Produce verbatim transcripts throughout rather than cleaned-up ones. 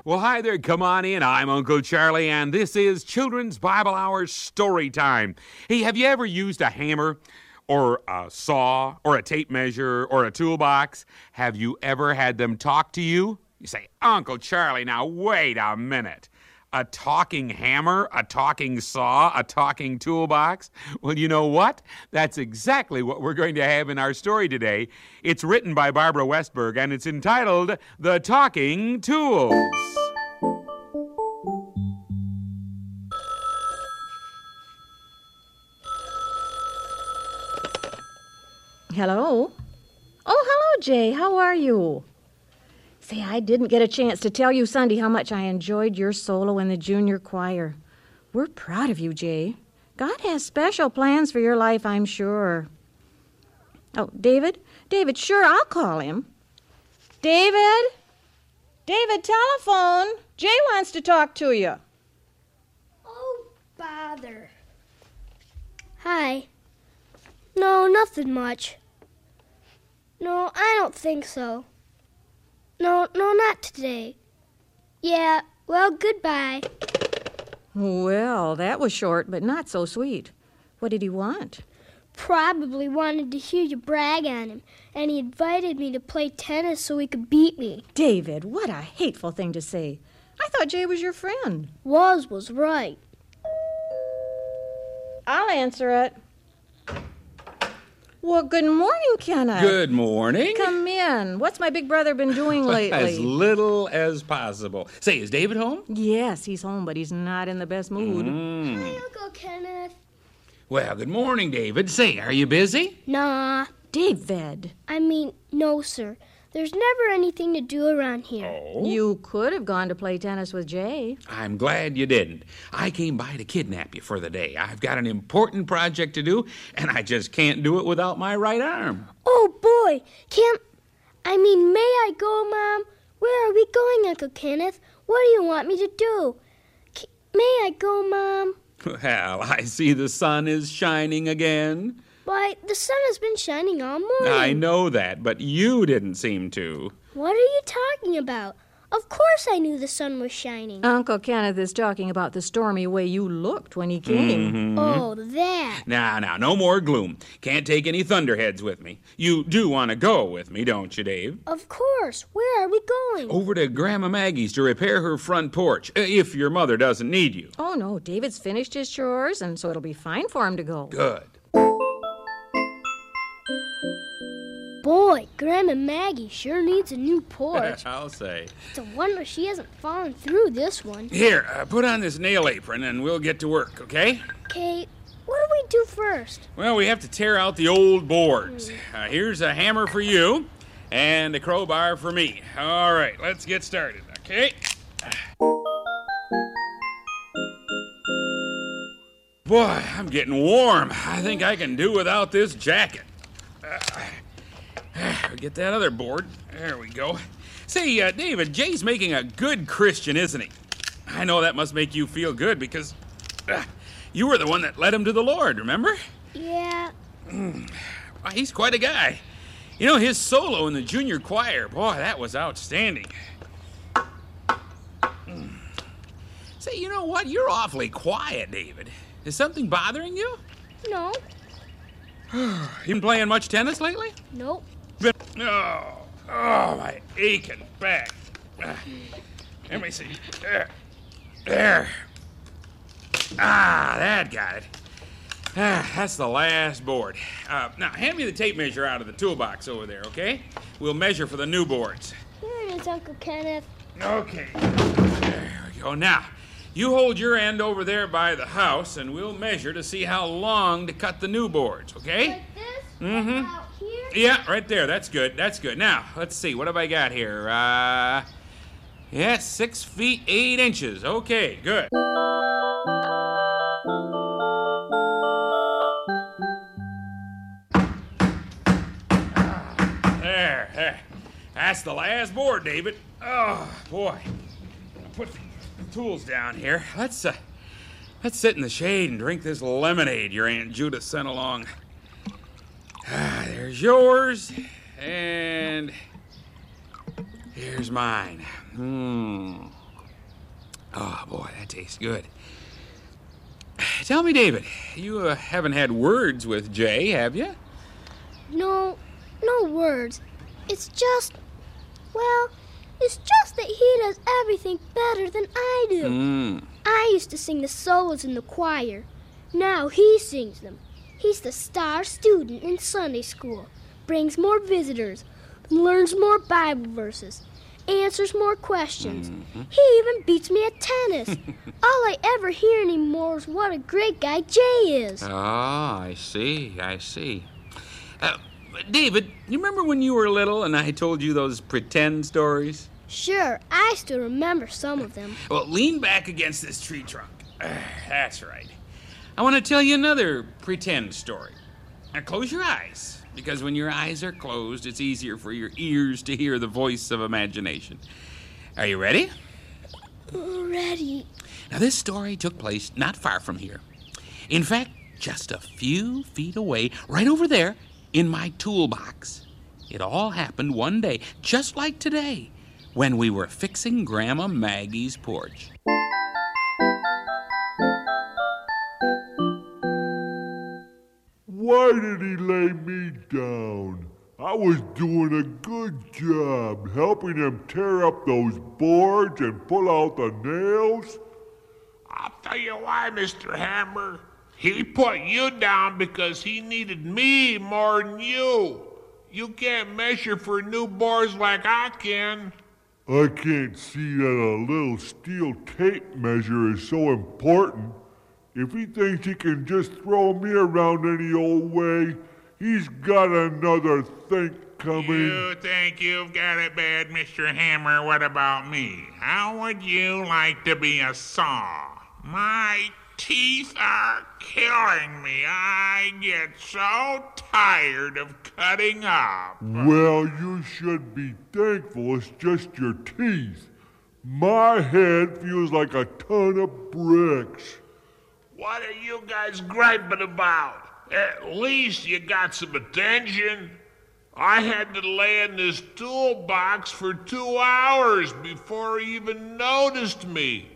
Well, hi there. Come on in. I'm Uncle Charlie, and this is Children's Bible Hour Story Time. Hey, have you ever used a hammer or a saw or a tape measure or a toolbox? Have you ever had them talk to you? You say, Uncle Charlie, now wait a minute. A talking hammer, a talking saw, a talking toolbox? Well, you know what? That's exactly what we're going to have in our story today. It's written by Barbara Westberg, and it's entitled The Talking Tools. Hello? Oh, hello, Jay. How are you? Say, I didn't get a chance to tell you Sunday how much I enjoyed your solo in the junior choir. We're proud of you, Jay. God has special plans for your life, I'm sure. Oh, David? David, sure, I'll call him. David? David, telephone. Jay wants to talk to you. Oh, bother. Hi. No, nothing much. No, I don't think so. No, no, not today. Yeah, well, goodbye. Well, that was short, but not so sweet. What did he want? Probably wanted to hear you brag on him, and he invited me to play tennis so he could beat me. David, what a hateful thing to say. I thought Jay was your friend. Was was right. I'll answer it. Well, good morning, Kenneth. Good morning. Come in. What's my big brother been doing lately? As little as possible. Say, is David home? Yes, he's home, but he's not in the best mood. Mm. Hi, Uncle Kenneth. Well, good morning, David. Say, are you busy? Nah. David. I mean, no, sir. There's never anything to do around here. Oh? You could have gone to play tennis with Jay. I'm glad you didn't. I came by to kidnap you for the day. I've got an important project to do, and I just can't do it without my right arm. Oh, boy. Can't... I mean, may I go, Mom? Where are we going, Uncle Kenneth? What do you want me to do? C- may I go, Mom? Well, I see the sun is shining again. Why, the sun has been shining all morning. I know that, but you didn't seem to. What are you talking about? Of course I knew the sun was shining. Uncle Kenneth is talking about the stormy way you looked when he came. Mm-hmm. Oh, that. Now, now, no more gloom. Can't take any thunderheads with me. You do want to go with me, don't you, Dave? Of course. Where are we going? Over to Grandma Maggie's to repair her front porch, uh, if your mother doesn't need you. Oh, no, David's finished his chores, and so it'll be fine for him to go. Good. Boy, Grandma Maggie sure needs a new porch. I'll say. It's a wonder she hasn't fallen through this one. Here, uh, put on this nail apron and we'll get to work, okay? Okay, what do we do first? Well, we have to tear out the old boards. Uh, here's a hammer for you and a crowbar for me. All right, let's get started, okay? Boy, I'm getting warm. I think I can do without this jacket. Uh, Get that other board. There we go. Say, uh, David, Jay's making a good Christian, isn't he? I know that must make you feel good because uh, you were the one that led him to the Lord, remember? Yeah. Mm. Well, he's quite a guy. You know, his solo in the junior choir, boy, that was outstanding. Mm. Say, you know what? You're awfully quiet, David. Is something bothering you? No. You been playing much tennis lately? Nope. Been, oh, oh, my aching back. Uh, let me see. There. There. Ah, that got it. Ah, that's the last board. Uh, now, hand me the tape measure out of the toolbox over there, okay? We'll measure for the new boards. Here it is, Uncle Kenneth. Okay. There we go. Now, you hold your end over there by the house, and we'll measure to see how long to cut the new boards, okay? Like this? Mm-hmm. Out here? Yeah, right there. That's good. That's good. Now, let's see. What have I got here? Uh, yeah, six feet, eight inches. Okay, good. There, there. That's the last board, David. Oh, boy. I'll put the tools down here. Let's, uh, let's sit in the shade and drink this lemonade your Aunt Judith sent along. Ah, there's yours, and here's mine. Hmm. Oh, boy, that tastes good. Tell me, David, you uh, haven't had words with Jay, have you? No, no words. It's just, well, it's just that he does everything better than I do. Mm. I used to sing the solos in the choir. Now he sings them. He's the star student in Sunday school, brings more visitors, learns more Bible verses, answers more questions. Mm-hmm. He even beats me at tennis. All I ever hear anymore is what a great guy Jay is. Oh, I see, I see. Uh, David, you remember when you were little and I told you those pretend stories? Sure, I still remember some of them. Well, lean back against this tree trunk. Uh, that's right. I want to tell you another pretend story. Now, close your eyes, because when your eyes are closed, it's easier for your ears to hear the voice of imagination. Are you ready? Ready. Now, this story took place not far from here. In fact, just a few feet away, right over there, in my toolbox. It all happened one day, just like today, when we were fixing Grandma Maggie's porch. Why did he lay me down? I was doing a good job helping him tear up those boards and pull out the nails. I'll tell you why, Mister Hammer. He put you down because he needed me more than you. You can't measure for new boards like I can. I can't see that a little steel tape measure is so important. If he thinks he can just throw me around any old way, he's got another think coming. You think you've got it bad, Mister Hammer. What about me? How would you like to be a saw? My teeth are killing me. I get so tired of cutting up. Well, you should be thankful it's just your teeth. My head feels like a ton of bricks. What are you guys griping about? At least you got some attention. I had to lay in this toolbox for two hours before he even noticed me.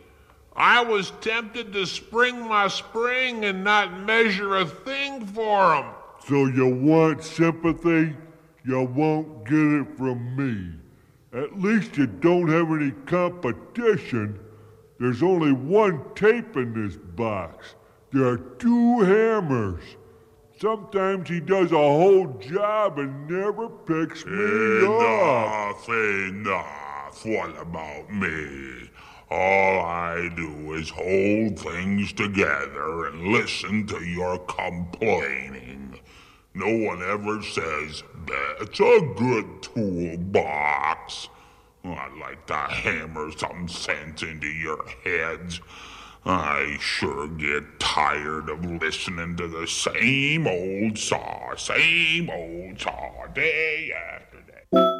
I was tempted to spring my spring and not measure a thing for him. So you want sympathy? You won't get it from me. At least you don't have any competition. There's only one tape in this box. There are two hammers. Sometimes he does a whole job and never picks me up. Enough, enough. What about me? All I do is hold things together and listen to your complaining. No one ever says, that's a good toolbox. I'd like to hammer some sense into your heads. I sure get tired of listening to the same old saw, same old saw, day after day.